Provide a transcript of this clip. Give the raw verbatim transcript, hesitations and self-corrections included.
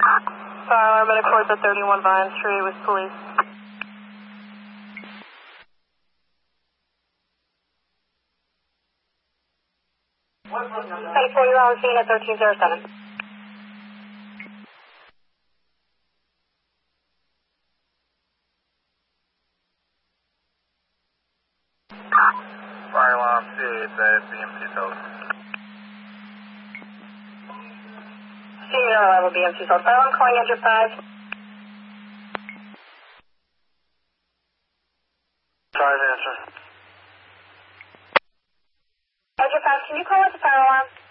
Fire alarm at Accords at thirty-one Vine Street with police. twenty-four, you're on scene at thirteen oh seven. Fire alarm C eight at B M C Toast. Senior level B M C Toast. Fire alarm calling engine five. Five answer. Engine five, can you call us a fire alarm?